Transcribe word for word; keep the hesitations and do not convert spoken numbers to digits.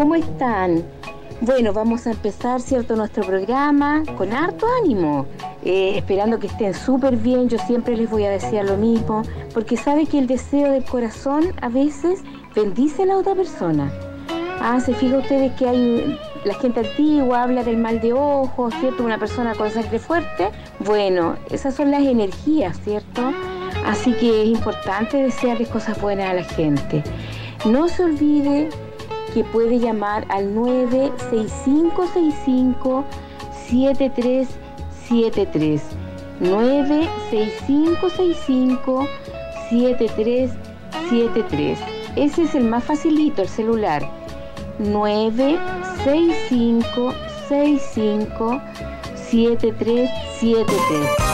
¿Cómo están? Bueno, vamos a empezar, ¿cierto?, nuestro programa con harto ánimo, eh, esperando que estén súper bien. Yo siempre les voy a desear lo mismo, porque sabe que el deseo del corazón a veces bendice a la otra persona. Ah, se fija ustedes que hay, la gente antigua habla del mal de ojo, ¿cierto?, una persona con sangre fuerte. Bueno, esas son las energías, ¿cierto? Así que es importante desearles cosas buenas a la gente. No se olvide que puede llamar al nueve seis cinco seis cinco siete tres siete tres, nueve seis cinco seis cinco siete tres siete tres. Ese es el más facilito, el celular. nueve seis cinco seis cinco siete tres siete tres.